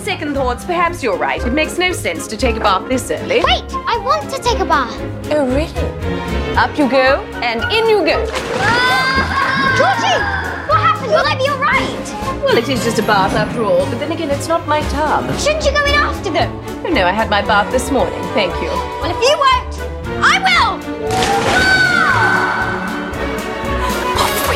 second thoughts, perhaps you're right. It makes no sense to take a bath this early. Wait, I want to take a bath. Oh, really? Up you go, and in you go. Georgie! What happened? Will I be all right? Well, it is just a bath after all, but then again, it's not my tub. Shouldn't you go in after them? Oh, no, I had my bath this morning, thank you. Well, if you won't, I will!